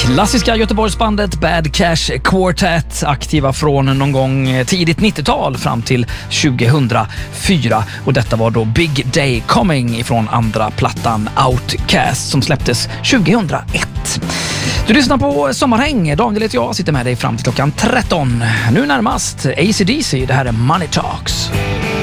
Klassiska Göteborgsbandet Bad Cash Quartet, aktiva från någon gång tidigt 90-tal fram till 2004. Och detta var då Big Day Coming ifrån andra plattan Outcast som släpptes 2001. Du lyssnar på Sommarhäng. Daniel heter jag, sitter med dig fram till klockan 13. Nu närmast AC/DC, det här är Money Talks.